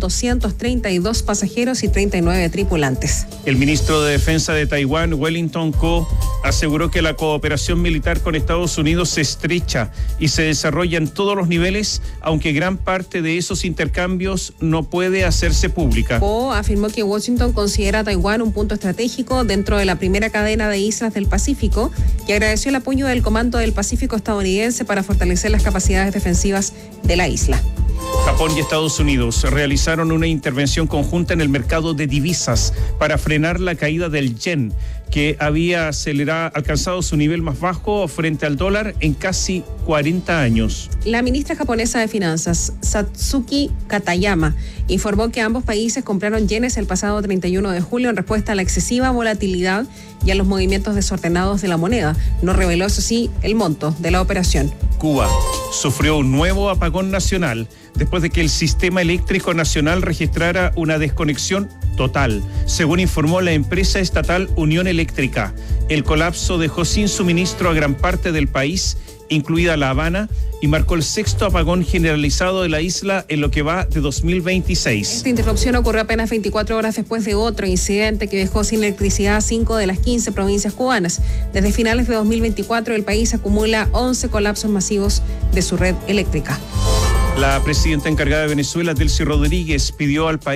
232 pasajeros y 39 tripulantes. El ministro de Defensa de Taiwán, Wellington Ko, aseguró que la cooperación militar con Estados Unidos se estrecha y se desarrolla en todos los niveles, aunque gran parte de esos intercambios no puede hacerse pública. Ko afirmó que Washington considera a Taiwán un punto estratégico dentro de la primera cadena de islas del Pacífico y agradeció el apoyo del Comando del Pacífico estadounidense para fortalecer las capacidades defensivas de la isla. Japón y Estados Unidos realizaron una intervención conjunta en el mercado de divisas para frenar la caída del yen, que había alcanzado su nivel más bajo frente al dólar en casi 40 años. La ministra japonesa de Finanzas, Satsuki Katayama, informó que ambos países compraron yenes el pasado 31 de julio en respuesta a la excesiva volatilidad y a los movimientos desordenados de la moneda. No reveló, eso sí, el monto de la operación. Cuba sufrió un nuevo apagón nacional después de que el sistema eléctrico nacional registrara una desconexión total, según informó la empresa estatal Unión Eléctrica. El colapso dejó sin suministro a gran parte del país, incluida La Habana, y marcó el 6º apagón generalizado de la isla en lo que va de 2026. Esta interrupción ocurrió apenas 24 horas después de otro incidente que dejó sin electricidad a 5 de las 15 provincias cubanas. Desde finales de 2024, el país acumula 11 colapsos masivos de su red eléctrica. La presidenta encargada de Venezuela, Delcy Rodríguez, pidió al país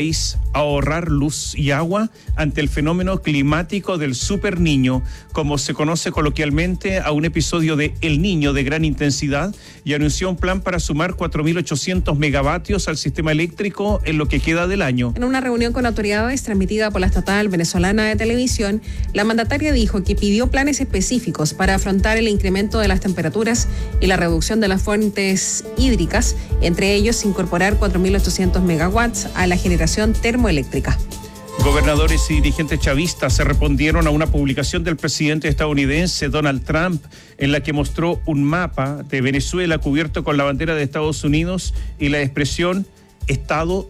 ahorrar luz y agua ante el fenómeno climático del Super Niño, como se conoce coloquialmente a un episodio de El Niño de gran intensidad, y anunció un plan para sumar 4.800 megavatios al sistema eléctrico en lo que queda del año. En una reunión con autoridades transmitida por la estatal venezolana de televisión, la mandataria dijo que pidió planes específicos para afrontar el incremento de las temperaturas y la reducción de las fuentes hídricas, entre ellos incorporar 4.800 megawatts a la generación termoeléctrica. Gobernadores y dirigentes chavistas se respondieron a una publicación del presidente estadounidense Donald Trump en la que mostró un mapa de Venezuela cubierto con la bandera de Estados Unidos y la expresión Estado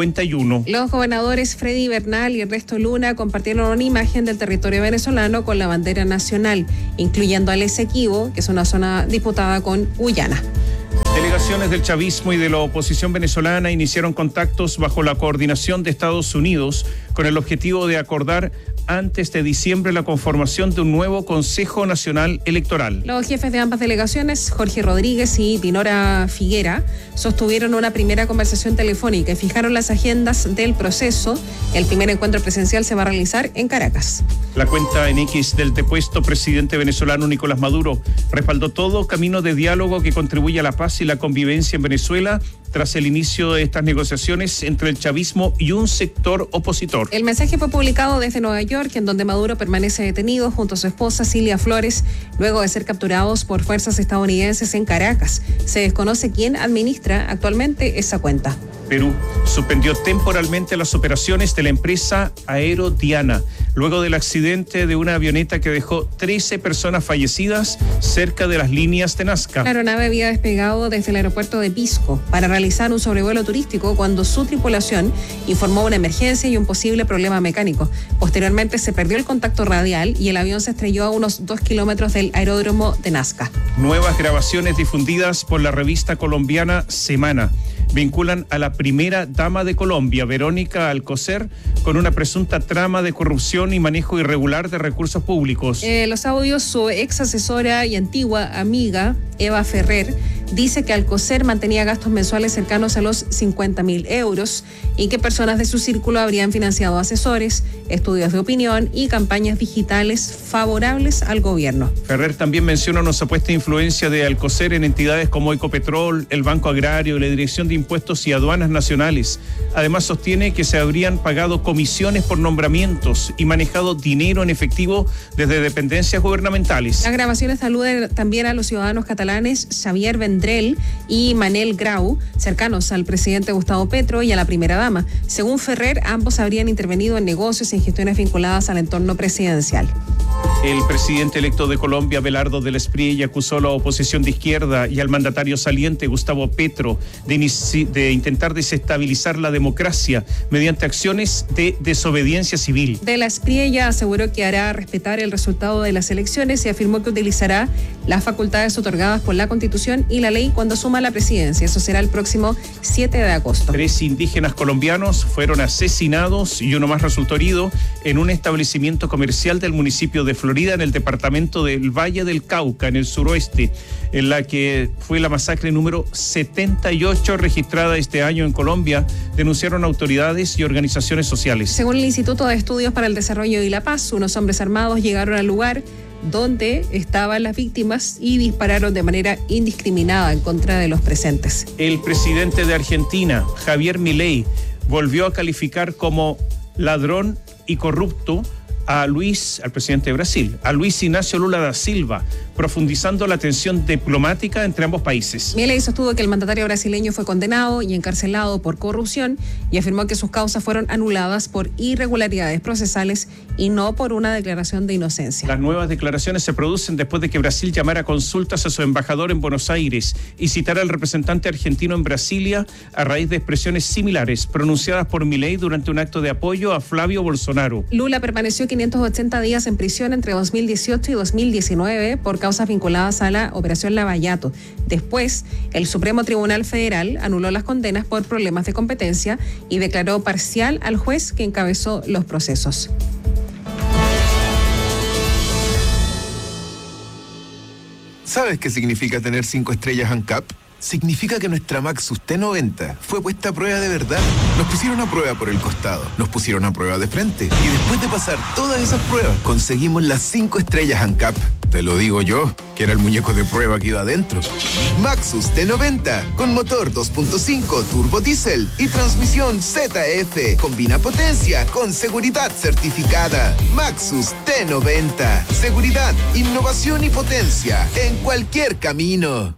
51. Los gobernadores Freddy Bernal y Ernesto Luna compartieron una imagen del territorio venezolano con la bandera nacional, incluyendo al Esequibo, que es una zona disputada con Guyana. Delegaciones del chavismo y de la oposición venezolana iniciaron contactos bajo la coordinación de Estados Unidos con el objetivo de acordar antes de diciembre la conformación de un nuevo Consejo Nacional Electoral. Los jefes de ambas delegaciones, Jorge Rodríguez y Dinora Figuera, sostuvieron una primera conversación telefónica y fijaron las agendas del proceso. El primer encuentro presencial se va a realizar en Caracas. La cuenta en X del depuesto presidente venezolano Nicolás Maduro respaldó todo camino de diálogo que contribuye a la paz y la convivencia en Venezuela tras el inicio de estas negociaciones entre el chavismo y un sector opositor. El mensaje fue publicado desde Nueva York, en donde Maduro permanece detenido junto a su esposa Cilia Flores, luego de ser capturados por fuerzas estadounidenses en Caracas. Se desconoce quién administra actualmente esa cuenta. Perú suspendió temporalmente las operaciones de la empresa Aerodiana, luego del accidente de una avioneta que dejó 13 personas fallecidas cerca de las líneas de Nazca. La aeronave había despegado desde el aeropuerto de Pisco para realizar un sobrevuelo turístico cuando su tripulación informó una emergencia y un posible problema mecánico. Posteriormente se perdió el contacto radial y el avión se estrelló a unos 2 kilómetros del aeródromo de Nazca. Nuevas grabaciones difundidas por la revista colombiana Semana vinculan a la primera dama de Colombia, Verónica Alcocer, con una presunta trama de corrupción y manejo irregular de recursos públicos. Los audios, su ex asesora y antigua amiga, Eva Ferrer, dice que Alcocer mantenía gastos mensuales cercanos a los 50.000 euros y que personas de su círculo habrían financiado asesores, estudios de opinión y campañas digitales favorables al gobierno. Ferrer también menciona una supuesta influencia de Alcocer en entidades como Ecopetrol, el Banco Agrario y la Dirección de Impuestos y Aduanas Nacionales. Además sostiene que se habrían pagado comisiones por nombramientos y manejado dinero en efectivo desde dependencias gubernamentales. Las grabaciones aluden también a los ciudadanos catalanes Xavier Vendrell y Manel Grau, cercanos al presidente Gustavo Petro y a la primera dama. Según Ferrer, ambos habrían intervenido en negocios y en gestiones vinculadas al entorno presidencial. El presidente electo de Colombia, Abelardo del Espriella, acusó a la oposición de izquierda y al mandatario saliente, Gustavo Petro, de intentar desestabilizar la democracia mediante acciones de desobediencia civil. De la Espriella aseguró que hará respetar el resultado de las elecciones y afirmó que utilizará las facultades otorgadas por la Constitución y la ley cuando asuma la presidencia. Eso será el próximo 7 de agosto. 3 indígenas colombianos fueron asesinados y uno más resultó herido en un establecimiento comercial del municipio de Florida, en el departamento del Valle del Cauca, en el suroeste, en la que fue la masacre número 78 registrada este año en Colombia, denunciaron autoridades y organizaciones sociales. Según el Instituto de Estudios para el Desarrollo y la Paz, unos hombres armados llegaron al lugar donde estaban las víctimas y dispararon de manera indiscriminada en contra de los presentes. El presidente de Argentina, Javier Milei, volvió a calificar como ladrón y corrupto al presidente de Brasil, a Luis Inácio Lula da Silva, profundizando la tensión diplomática entre ambos países. Milei sostuvo que el mandatario brasileño fue condenado y encarcelado por corrupción y afirmó que sus causas fueron anuladas por irregularidades procesales y no por una declaración de inocencia. Las nuevas declaraciones se producen después de que Brasil llamara a consultas a su embajador en Buenos Aires y citara al representante argentino en Brasilia a raíz de expresiones similares pronunciadas por Milei durante un acto de apoyo a Flavio Bolsonaro. Lula permaneció 580 días en prisión entre 2018 y 2019 por causas vinculadas a la Operación Lavallato. Después, el Supremo Tribunal Federal anuló las condenas por problemas de competencia y declaró parcial al juez que encabezó los procesos. ¿Sabes qué significa tener 5 estrellas ANCAP? significa que nuestra Maxus T90 fue puesta a prueba de verdad. Nos pusieron a prueba por el costado, nos pusieron a prueba de frente y después de pasar todas esas pruebas, conseguimos las 5 estrellas ANCAP. Te lo digo yo, que era el muñeco de prueba que iba adentro. Maxus T90, con motor 2.5 turbo diésel y transmisión ZF. Combina potencia con seguridad certificada. Maxus T90, seguridad, innovación y potencia en cualquier camino.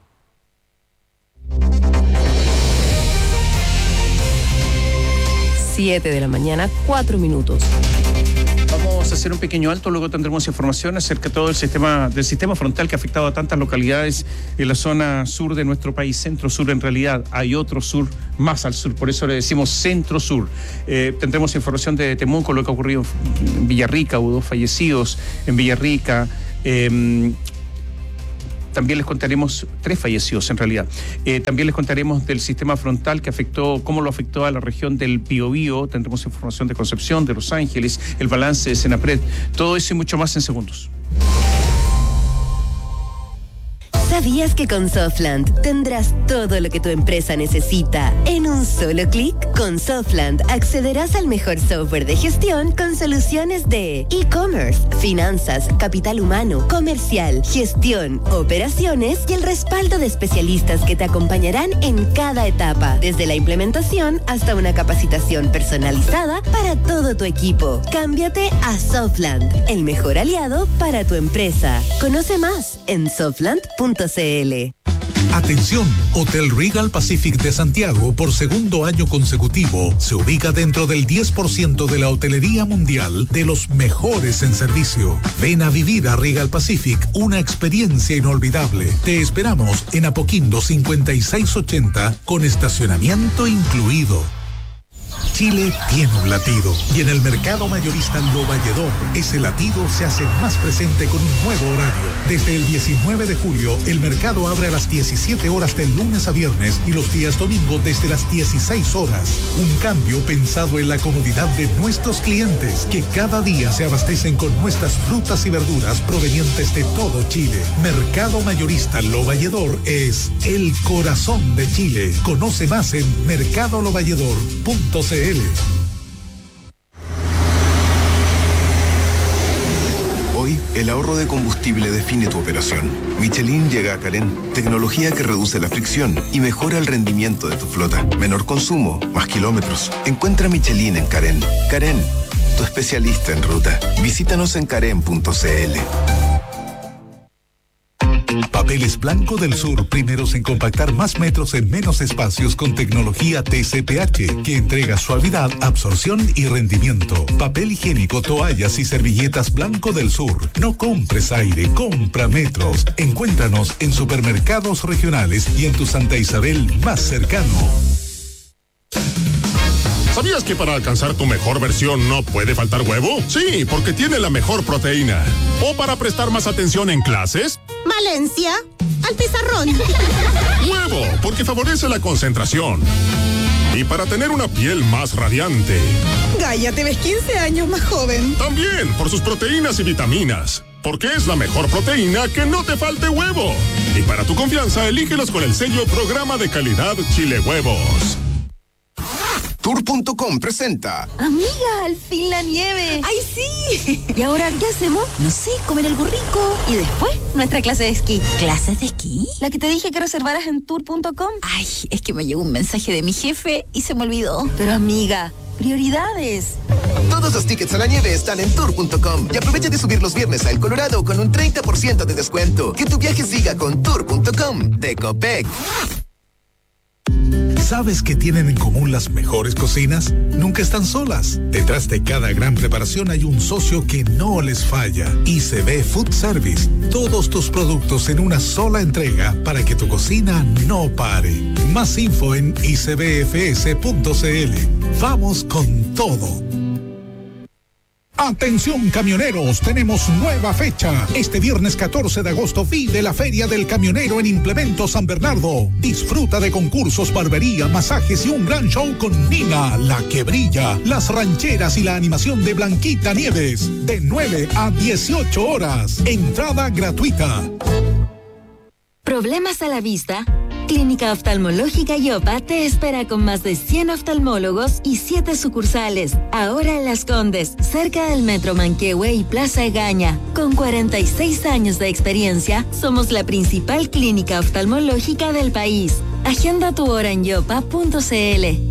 7 de la mañana, 4 minutos. Vamos a hacer un pequeño alto, luego tendremos información acerca de todo el sistema frontal que ha afectado a tantas localidades en la zona sur de nuestro país, centro-sur en realidad. Hay otro sur más al sur, por eso le decimos centro-sur. Tendremos información de Temuco, lo que ha ocurrido en Villarrica, hubo 2 fallecidos en Villarrica. También les contaremos 3 fallecidos en realidad. También les contaremos del sistema frontal que afectó, cómo lo afectó a la región del Biobío. Tendremos información de Concepción, de Los Ángeles, el balance de Senapred. Todo eso y mucho más en segundos. ¿Sabías que con Softland tendrás todo lo que tu empresa necesita en un solo clic? Con Softland accederás al mejor software de gestión con soluciones de e-commerce, finanzas, capital humano, comercial, gestión, operaciones y el respaldo de especialistas que te acompañarán en cada etapa, desde la implementación hasta una capacitación personalizada para todo tu equipo. Cámbiate a Softland, el mejor aliado para tu empresa. Conoce más en softland.cl. Atención, Hotel Regal Pacific de Santiago, por segundo año consecutivo, se ubica dentro del 10% de la hotelería mundial de los mejores en servicio. Ven a vivir a Regal Pacific una experiencia inolvidable. Te esperamos en Apoquindo 5680 con estacionamiento incluido. Chile tiene un latido y en el mercado mayorista Lo Valledor ese latido se hace más presente con un nuevo horario. Desde el 19 de julio el mercado abre a las 17 horas de lunes a viernes y los días domingo desde las 16 horas. Un cambio pensado en la comodidad de nuestros clientes que cada día se abastecen con nuestras frutas y verduras provenientes de todo Chile. Mercado mayorista Lo Valledor es el corazón de Chile. Conoce más en mercadolovalledor.cl. Hoy, el ahorro de combustible define tu operación. Michelin llega a Carén, tecnología que reduce la fricción y mejora el rendimiento de tu flota. Menor consumo, más kilómetros. Encuentra Michelin en Carén. Carén, tu especialista en ruta. Visítanos en carén.cl. Papeles Blanco del Sur, primeros en compactar más metros en menos espacios con tecnología TCPH, que entrega suavidad, absorción y rendimiento. Papel higiénico, toallas y servilletas Blanco del Sur. No compres aire, compra metros. Encuéntranos en supermercados regionales y en tu Santa Isabel más cercano. ¿Sabías que para alcanzar tu mejor versión no puede faltar huevo? Sí, porque tiene la mejor proteína. ¿O para prestar más atención en clases? Valencia, al pizarrón. Huevo, porque favorece la concentración. Y para tener una piel más radiante. Gaia, te ves 15 años más joven. También por sus proteínas y vitaminas. Porque es la mejor proteína que no te falte huevo. Y para tu confianza, elígelos con el sello Programa de Calidad Chile Huevos. Tour.com presenta. Amiga, al fin la nieve. ¡Ay, sí! ¿Y ahora qué hacemos? No sé, comer algo rico. Y después, nuestra clase de esquí. ¿Clases de esquí? La que te dije que reservaras en Tour.com. Ay, es que me llegó un mensaje de mi jefe y se me olvidó. Pero amiga, prioridades. Todos los tickets a la nieve están en Tour.com y aprovecha de subir los viernes a El Colorado con un 30% de descuento. Que tu viaje siga con Tour.com de Copec. ¿Sabes qué tienen en común las mejores cocinas? Nunca están solas. Detrás de cada gran preparación hay un socio que no les falla. ICB Food Service. Todos tus productos en una sola entrega para que tu cocina no pare. Más info en icbfs.cl. Vamos con todo. Atención camioneros, tenemos nueva fecha. Este viernes 14 de agosto vive la Feria del Camionero en Implemento San Bernardo. Disfruta de concursos, barbería, masajes y un gran show con Nina, la que brilla, las rancheras y la animación de Blanquita Nieves. De 9 a 18 horas. Entrada gratuita. ¿Problemas a la vista? Clínica Oftalmológica Yopa te espera con más de 100 oftalmólogos y 7 sucursales. Ahora en Las Condes, cerca del Metro Manquehue y Plaza Egaña. Con 46 años de experiencia, somos la principal clínica oftalmológica del país. Agenda tu hora en yopa.cl.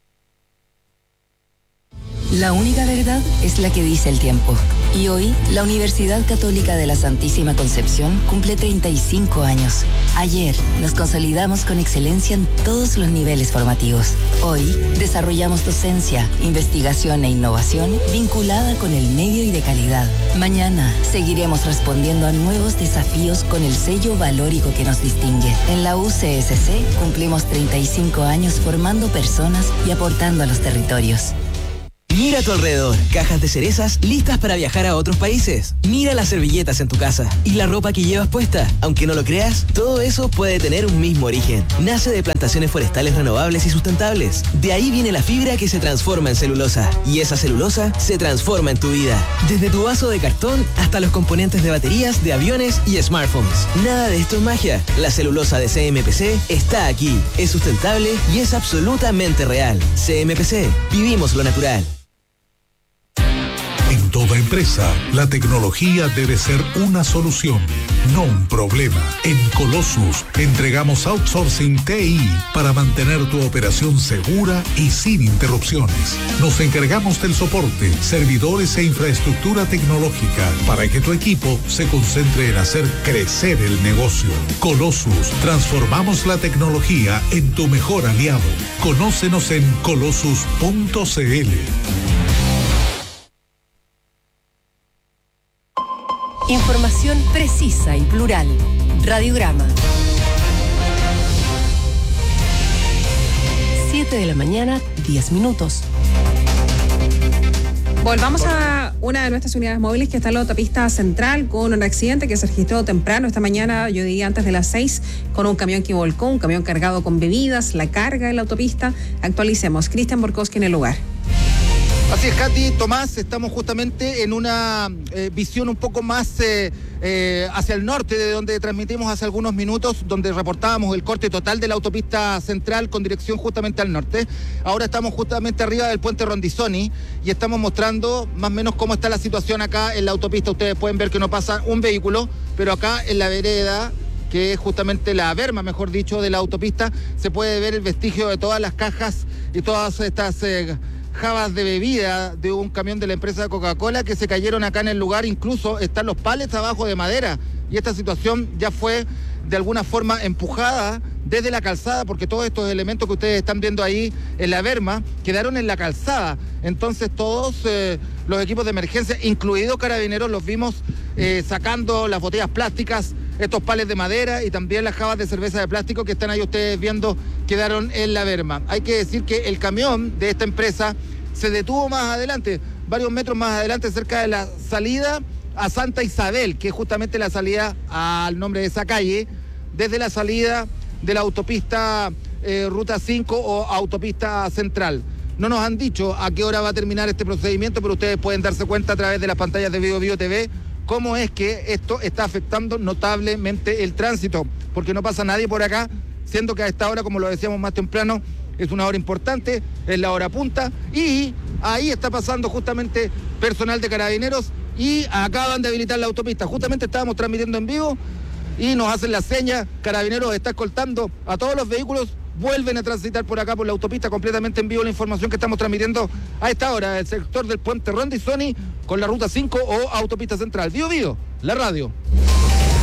La única verdad es la que dice el tiempo. Y hoy, la Universidad Católica de la Santísima Concepción cumple 35 años. Ayer, nos consolidamos con excelencia en todos los niveles formativos. Hoy, desarrollamos docencia, investigación e innovación vinculada con el medio y de calidad. Mañana, seguiremos respondiendo a nuevos desafíos con el sello valórico que nos distingue. En la UCSC, cumplimos 35 años formando personas y aportando a los territorios. Mira a tu alrededor, cajas de cerezas listas para viajar a otros países. Mira las servilletas en tu casa y la ropa que llevas puesta. Aunque no lo creas, todo eso puede tener un mismo origen. Nace de plantaciones forestales renovables y sustentables. De ahí viene la fibra que se transforma en celulosa. Y esa celulosa se transforma en tu vida. Desde tu vaso de cartón hasta los componentes de baterías, de aviones y smartphones. Nada de esto es magia. La celulosa de CMPC está aquí. Es sustentable y es absolutamente real. CMPC. Vivimos lo natural. En toda empresa, la tecnología debe ser una solución, no un problema. En Colossus entregamos outsourcing TI para mantener tu operación segura y sin interrupciones. Nos encargamos del soporte, servidores e infraestructura tecnológica para que tu equipo se concentre en hacer crecer el negocio. Colossus, transformamos la tecnología en tu mejor aliado. Conócenos en colossus.cl. Información precisa y plural. Radiograma. 7 de la mañana, 10 minutos. Volvamos a una de nuestras unidades móviles que está en la autopista central con un accidente que se registró temprano esta mañana, yo diría antes de las 6, con un camión que volcó, un camión cargado con bebidas, la carga en la autopista. Actualicemos. Cristian Borkowski en el lugar. Así es, Katy, Tomás, estamos justamente en una visión un poco más hacia el norte de donde transmitimos hace algunos minutos, donde reportábamos el corte total de la autopista central con dirección justamente al norte. Ahora estamos justamente arriba del puente Rondizoni y estamos mostrando más o menos cómo está la situación acá en la autopista. Ustedes pueden ver que no pasa un vehículo, pero acá en la vereda, que es justamente la berma, mejor dicho, de la autopista, se puede ver el vestigio de todas las cajas y todas estas jabas de bebida de un camión de la empresa Coca-Cola que se cayeron acá en el lugar. Incluso están los palets abajo de madera y esta situación ya fue de alguna forma empujada desde la calzada, porque todos estos elementos que ustedes están viendo ahí en la berma quedaron en la calzada. Entonces todos los equipos de emergencia, incluidos carabineros, los vimos sacando las botellas plásticas, estos palets de madera y también las jabas de cerveza de plástico que están ahí ustedes viendo, quedaron en la berma. Hay que decir que el camión de esta empresa se detuvo más adelante, varios metros más adelante, cerca de la salida a Santa Isabel, que es justamente la salida al nombre de esa calle, desde la salida de la autopista Ruta 5 o autopista central. No nos han dicho a qué hora va a terminar este procedimiento, pero ustedes pueden darse cuenta a través de las pantallas de Bio TV cómo es que esto está afectando notablemente el tránsito, porque no pasa nadie por acá, siendo que a esta hora, como lo decíamos más temprano, es una hora importante, es la hora punta, y ahí está pasando justamente personal de carabineros y acaban de habilitar la autopista. Justamente estábamos transmitiendo en vivo y nos hacen la seña, Carabineros está escoltando a todos los vehículos, vuelven a transitar por acá por la autopista, completamente en vivo la información que estamos transmitiendo a esta hora, el sector del puente Rondizoni con la Ruta 5 o autopista central. Bio, la radio.